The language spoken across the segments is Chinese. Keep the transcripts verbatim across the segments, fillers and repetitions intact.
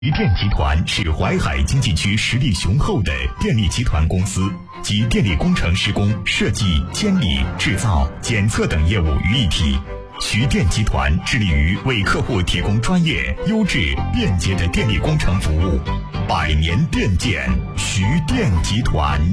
余电集团是淮海经济区实力雄厚的电力集团公司，集电力工程施工、设计、监理、制造、检测等业务于一体。徐电集团致力于为客户提供专业、优质、便捷的电力工程服务，百年电建，徐电集团。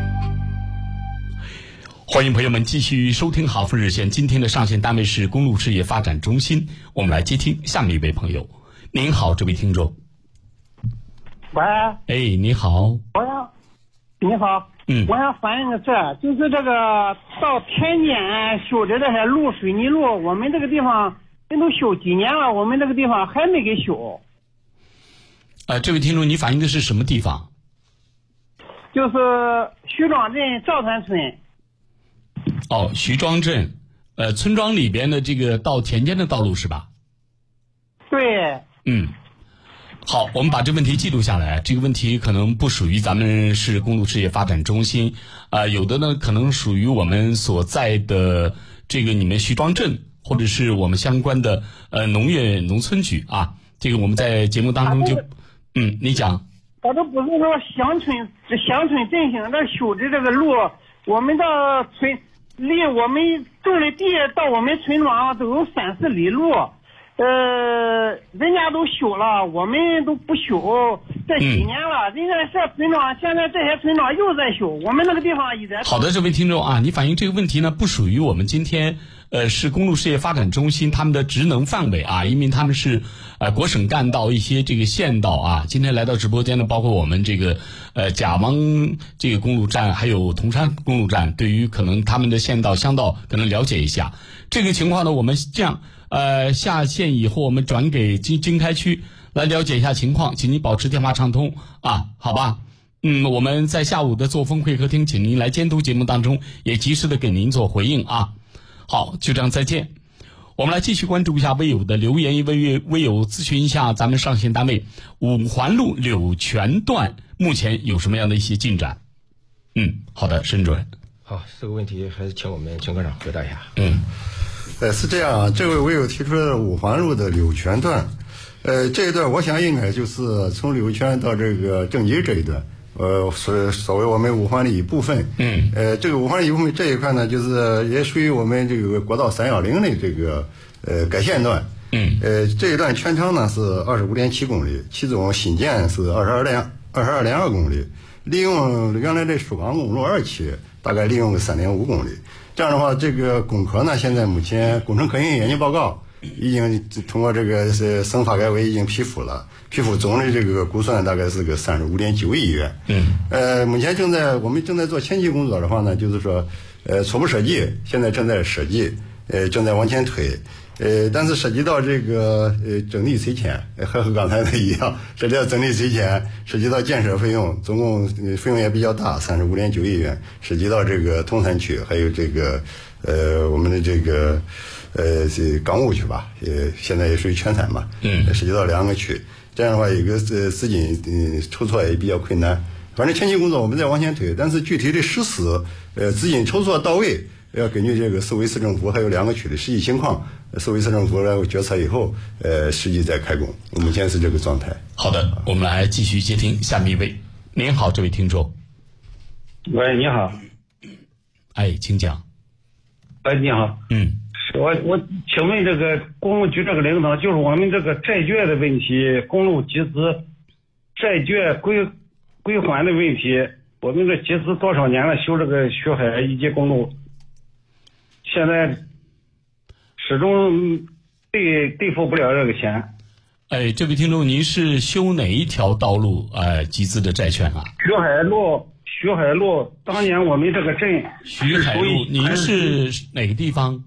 欢迎朋友们继续收听好风热线，今天的上线单位是公路事业发展中心，我们来接听下面一位朋友。您好，这位听众。 喂， 哎，你好。 我想，你好， 嗯， 我想反映个事儿，就是这个到田间修的这些路，水泥路，我们这个地方人都修几年了，我们这个地方还没给修。 呃，这位听众，你反映的是什么地方？ 就是徐庄镇赵团村。 哦，徐庄镇，呃，村庄里边的这个到田间的道路是吧？ 对。 嗯。好，我们把这问题记录下来。这个问题可能不属于咱们市公路事业发展中心，啊、呃，有的呢可能属于我们所在的这个你们徐庄镇，或者是我们相关的呃农业农村局啊。这个我们在节目当中就，嗯，你讲。 我这不是说乡村乡村振兴这修的这个路，我们到村离我们种的地到我们村庄都有三四里路。呃，人家都修了，我们都不修，这几年了，嗯、人家这村庄现在这些村庄又在修，我们那个地方一直在。 好的，这位听众啊，你反映这个问题呢，不属于我们今天呃市公路事业发展中心他们的职能范围啊，因为他们是呃国省干道一些这个县道啊，今天来到直播间呢，包括我们这个呃甲王这个公路站，还有铜山公路站，对于可能他们的县道乡道可能了解一下这个情况呢，我们这样。呃，下线以后我们转给经经开区来了解一下情况，请您保持电话畅通啊，好吧？嗯，我们在下午的作风会客厅，请您来监督节目当中，也及时的给您做回应啊。好，就这样，再见。我们来继续关注一下微友的留言，微微友咨询一下咱们上线单位五环路柳泉段目前有什么样的一些进展？嗯，好的，沈主任。 好，这个问题还是请我们秦科长回答一下。 嗯。 呃，是这样啊，这位网友提出的五环路的柳泉段，呃，这一段我想应该就是从柳泉到这个正吉这一段，呃，是所谓我们五环的一部分。 嗯。 呃，这个五环的一部分这一块呢，就是也属于我们这个国道三幺零的这个呃改线段。 嗯。 呃，这一段全长呢是二十五点七公里，其中新建是二十二点二十二点二公里，利用原来的蜀港公路二期，大概利用个三点五公里。这样的话，这个工科呢，现在目前工程可行研究报告已经通过这个是省发改委已经批复了，批复总的这个估算大概是个三十五点九亿元。 嗯。 呃，目前正在我们正在做前期工作的话呢，就是说，呃，初步设计，现在正在设计，呃，正在往前推。呃，但是涉及到这个呃整体拆迁，和和刚才的一样，涉及到整体拆迁，涉及到建设费用，总共费用也比较大，三十五点九亿元，涉及到这个铜山区，还有这个呃我们的这个呃这港务区吧，也现在也属于全山嘛， 嗯， 涉及到两个区，这样的话一个呃资金嗯筹措也比较困难，反正前期工作我们在往前推，但是具体的实施，呃资金筹措到位。要根据这个市委市政府还有两个区的实际情况，市委市政府来决策以后，呃，实际再开工。目前是这个状态。 好的，我们来继续接听下面一位。您好，这位听众。 喂，你好。 哎，请讲。 哎，你好。 嗯。 我我请问这个公路局这个领导，就是我们这个债券的问题，公路集资债券归归还的问题，我们这集资多少年了，修这个徐海一级公路。现在始终兑兑付不了这个钱。 哎，这位听众，您是修哪一条道路呃集资的债券啊？ 徐海路，徐海路，当年我们这个镇徐海路，您是哪个地方？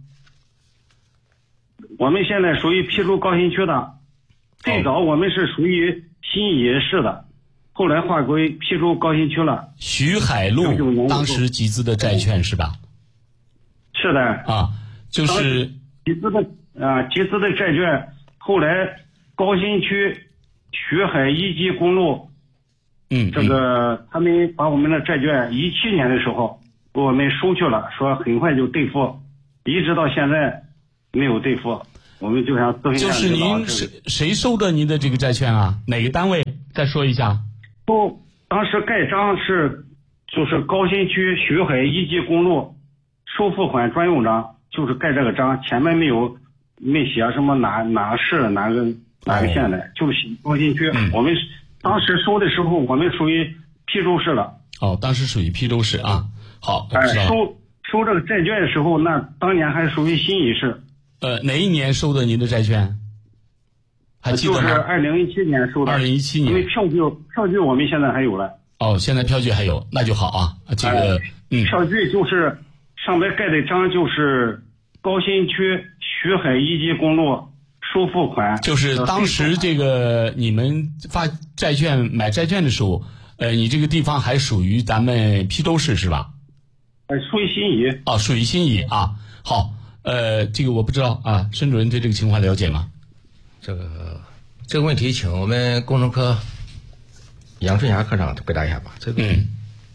我们现在属于邳州高新区的，最早我们是属于新义市的，后来划归邳州高新区了。 徐海路当时集资的债券是吧？ 是的啊，就是集资的啊，集资的债券，后来高新区徐海一级公路， 嗯， 这个他们把我们的债券一七年的时候我们收去了，说很快就兑付，一直到现在没有兑付。 我们就想咨询一下。 就是您谁谁收的您的这个债券啊？哪个单位？再说一下。 不，当时盖章是就是高新区徐海一级公路收付款专用章，就是盖这个章，前面没有没写什么哪哪个市哪个哪个县的，哦、就是写高新区。嗯、我们当时收的时候，我们属于邳州市了。 哦，当时属于邳州市啊。好， 哎，收收这个债券的时候，那当年还属于新沂市。 呃，哪一年收的您的债券？还记得吗？ 就是二零一七年收的。 二零一七年。 因为票据票据我们现在还有了。 哦，现在票据还有，那就好啊。这个， 哎、 嗯， 票据就是上面盖的章，就是高新区徐海一级公路收付款。 就是当时这个你们发债券买债券的时候，呃，你这个地方还属于咱们邳州市是吧？ 呃，属于新沂。 哦，属于新沂啊。好，呃，这个我不知道啊，申主任对这个情况了解吗？ 这个这个问题，请我们工程科杨春霞科长回答一下吧。这个， 嗯，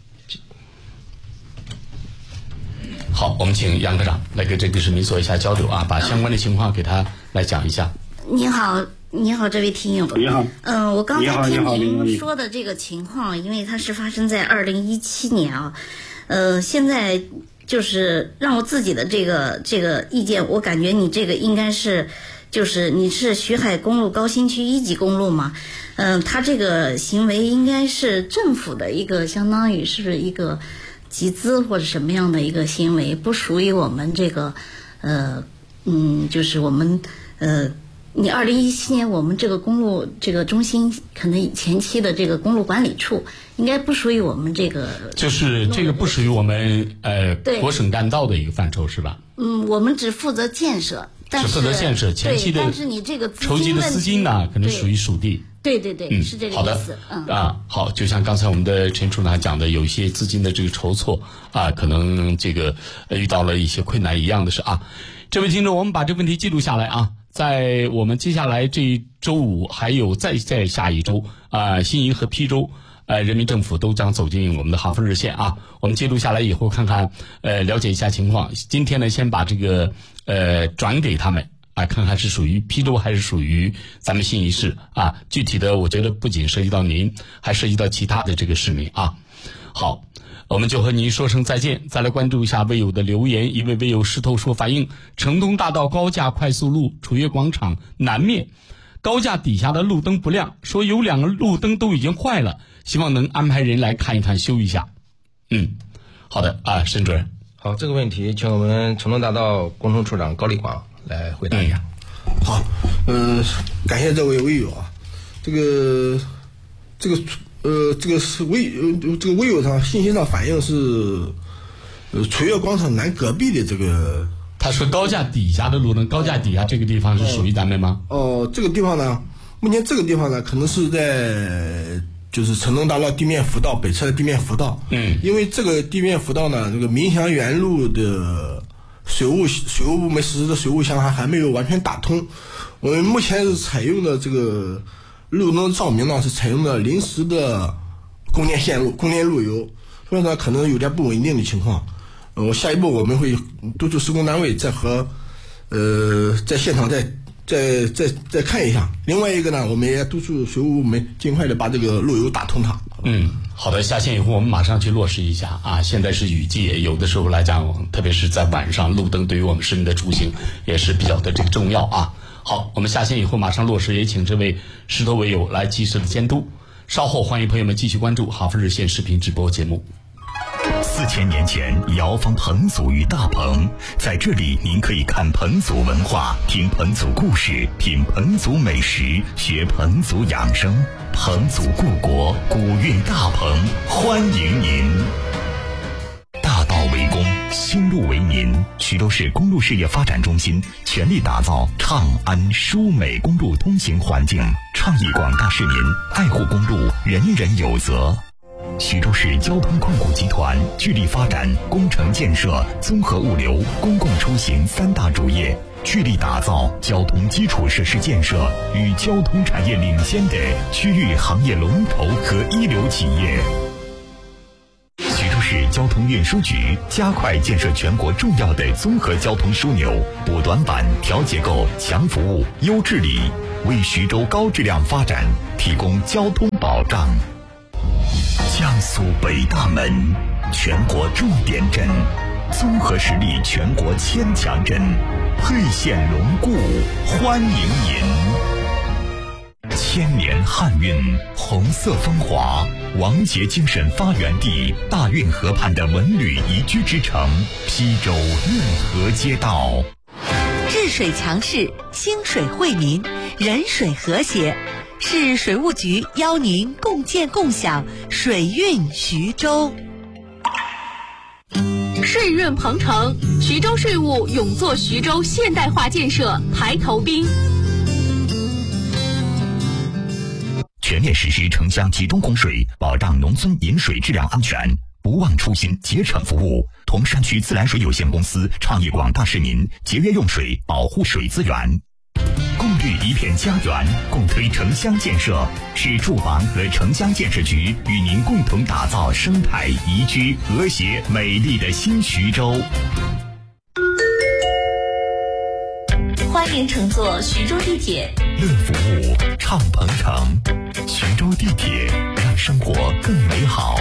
好，我们请杨科长来跟这个市民做一下交流啊，把相关的情况给他来讲一下。 你好，你好，这位听友。 你好。 嗯、呃，我刚才听您您说的这个情况，因为它是发生在二零一七年啊，呃，现在就是让我自己的这个这个意见，我感觉你这个应该是。就是你是徐海公路高新区一级公路嘛，嗯、呃，他这个行为应该是政府的一个相当于是一个集资或者什么样的一个行为，不属于我们这个，呃，嗯，就是我们呃，你二零一七年我们这个公路这个中心可能前期的这个公路管理处应该不属于我们这个， 就是这个不属于我们呃国省干道的一个范畴是吧？ 嗯，我们只负责建设。 只负责建设前期的， 但是你这个筹集的资金呢，可能属于属地。 对对对，嗯、是这个意思。 嗯，啊，好，就像刚才我们的陈处长讲的，有一些资金的这个筹措啊，可能这个遇到了一些困难一样的是啊。这位听众，我们把这个问题记录下来啊，在我们接下来这一周五，还有再再下一周啊，新沂和邳州。呃，人民政府都将走进我们的航风热线啊，我们记录下来以后看看，呃，了解一下情况。今天呢，先把这个呃转给他们啊，看看是属于邳州还是属于咱们新沂市啊。具体的，我觉得不仅涉及到您，还涉及到其他的这个市民啊。好，我们就和您说声再见，再来关注一下微友的留言。一位微友石头说反映，城东大道高架快速路楚岳广场南面高架底下的路灯不亮，说有两个路灯都已经坏了。希望能安排人来看一看修一下。嗯，好的啊，申主任。 好，这个问题请我们城东大道工程处长高立广来回答一下。 嗯、好，嗯、呃，感谢这位微友啊，这个这个呃这个是微呃这个微友上信息上反映是呃楚岳广场南隔壁的这个。 他说高架底下的路灯，高架底下这个地方是属于咱们吗？ 哦、呃，这个地方呢，目前这个地方呢，可能是在。就是城东大道地面辅道北侧的地面辅道， 嗯， 因为这个地面辅道呢，这个民祥园路的水务水务部门实施的水务箱还还没有完全打通，我们目前是采用的这个路灯照明呢，是采用的临时的供电线路、供电路由，所以呢可能有点不稳定的情况。呃，下一步我们会督促施工单位再和呃在现场再。再再再看一下，另外一个呢，我们也督促水务部门尽快的把这个路由打通它。 嗯，好的，下线以后我们马上去落实一下啊。现在是雨季，有的时候来讲，特别是在晚上，路灯对于我们市民的出行也是比较的这个重要啊。好，我们下线以后马上落实，也请这位石头为友来及时的监督。稍后欢迎朋友们继续关注哈佛热线视频直播节目。 四千年前，瑶坊彭祖与大棚，在这里您可以看彭祖文化，听彭祖故事，品彭祖美食，学彭祖养生。彭祖故国，古韵大棚，欢迎您。大道为公，新路为民。徐州市公路事业发展中心全力打造畅安舒美公路通行环境，倡议广大市民爱护公路，人人有责。徐州市交通控股集团聚力发展工程建设、综合物流、公共出行三大主业，聚力打造交通基础设施建设与交通产业领先的区域行业龙头和一流企业。徐州市交交通运输局加快建设全国重要的综合交通枢纽，补短板、调结构、强服务、优治理，为徐州高质量发展提供交通保障。江苏北大门，全国重点镇，综合实力全国千强镇，配线龙固，欢迎您。千年汉韵，红色风华，王杰精神发源地，大运河畔的文旅宜居之城邳州运河街道。 治水强市，兴水惠民，人水和谐。市水务局邀您共建共享水运徐州。 税润鹏程，徐州税务勇做徐州现代化建设排头兵。 全面实施城乡集中供水，保障农村饮水质量安全，不忘初心，竭诚服务。同山区自来水有限公司倡议广大市民节约用水，保护水资源。共绿一片家园，共推城乡建设。市住房和城乡建设局与您共同打造生态宜居、和谐、美丽的新徐州。 欢迎乘坐徐州地铁， 论服务，畅鹏程。徐州地铁，让生活更美好。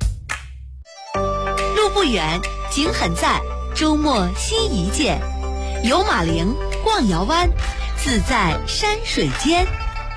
路不远，景很在，周末新一见。游马陵，逛瑶湾，自在山水间。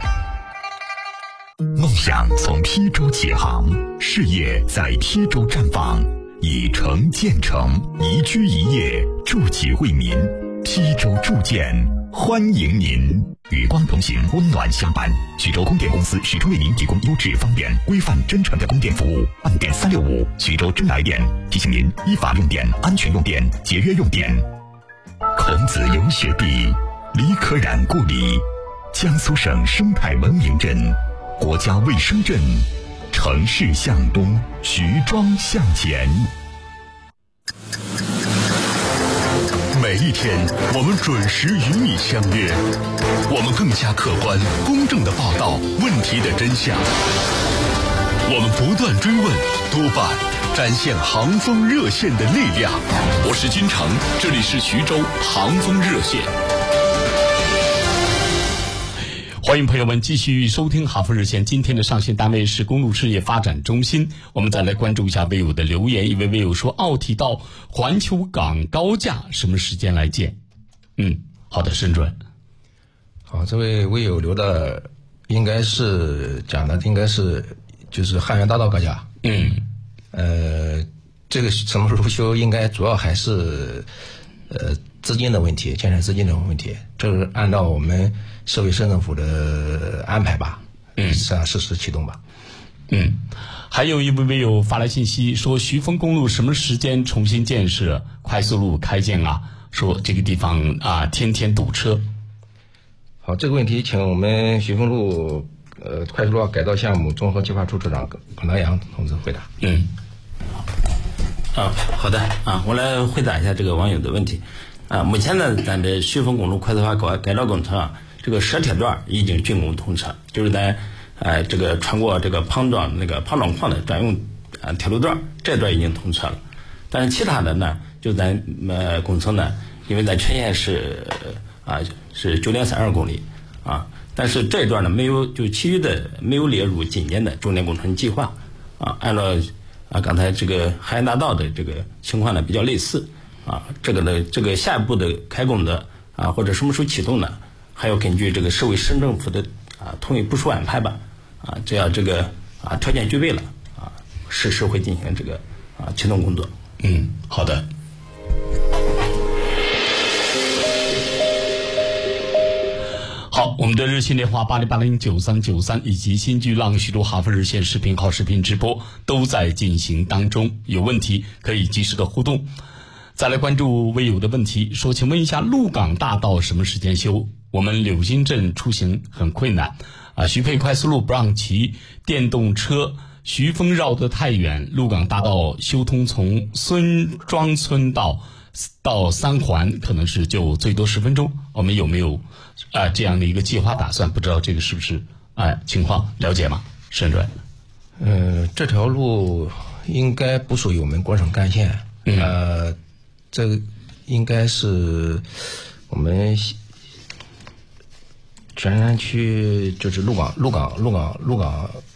梦想从邳州起航，事业在邳州绽放，以城建城，宜居宜业，筑己为民。邳州铸建，欢迎您。与光同行，温暖相伴。徐州供电公司始终为您提供优质、方便、规范、真诚的供电服务。按电三六五，徐州真来电，提醒您依法用电、安全用电、节约用电。孔子游学地，李可染故里，江苏省生态文明镇，国家卫生镇。城市向东，徐庄向前。 每一天，我们准时与你相约，我们更加客观、公正地报道问题的真相。我们不断追问、督办，展现航风热线的力量。我是金城，这里是徐州航风热线。 欢迎朋友们继续收听航风热线。今天的上线单位是公路事业发展中心。我们再来关注一下微友的留言。一位微友说，奥体到环球港高架什么时间来建？嗯，好的，申准。 好，这位微友留的应该是讲的应该是就是汉源大道高架。 嗯， 呃，这个什么时候修，应该主要还是呃资金的问题，建设资金的问题。这是按照我们市委市政府的安排吧， 嗯， 是啊，适时启动吧。 嗯，还有一位微友发来信息说，徐丰公路什么时间重新建设快速路开建啊？说这个地方啊天天堵车。 好，这个问题请我们徐丰路呃快速路改造项目综合计划处处长彭德阳同志回答。 嗯， 啊，好的啊，我来回答一下这个网友的问题。啊，目前呢，咱的徐丰公路快速化改改造工程啊，这个涉铁段已经竣工通车，就是在呃这个穿过这个庞庄那个庞庄矿的专用啊铁路段，这段已经通车了。但是其他的呢，就咱呃工程呢，因为咱全线是啊是九点三二公里啊，但是这段呢没有，就其余的没有列入今年的重点工程计划啊，按照啊刚才这个汉源大道的这个情况呢比较类似。啊，这个呢，这个下一步的开工的啊，或者什么时候启动呢，还要根据这个市委市政府的啊统一部署安排吧。啊，只要这个啊条件具备了啊，适时会进行这个啊启动工作。 嗯，好的。好，我们的热线电话八零八零九三九三以及新巨浪徐州航风热线视频号视频直播都在进行当中，有问题可以及时的互动。再来关注微友的问题，说请问一下鹿港大道什么时间修？我们柳金镇出行很困难啊，徐沛快速路不让骑电动车，徐丰绕得太远，鹿港大道修通从孙庄村到到三环可能是就最多十分钟，我们有没有啊这样的一个计划打算？不知道这个是不是啊情况了解吗？沈主任。 呃，这条路应该不属于我们国省干线，嗯、呃，这个应该是我们全山区，就是鹿港、鹿港、鹿港、鹿港